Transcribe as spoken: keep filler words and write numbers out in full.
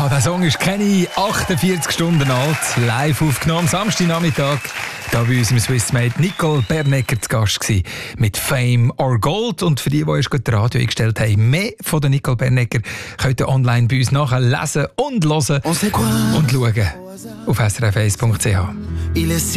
der Song ist keine achtundvierzig Stunden alt, live aufgenommen, Samstagnachmittag. Da bei uns im Swissmade Nicole Bernecker zu Gast gewesen, mit Fame or Gold. Und für die, die erst gerade Radio eingestellt haben, mehr von der Nicole Bernecker könnt ihr online bei uns nachher lesen und hören und schauen auf s r f eins punkt c h.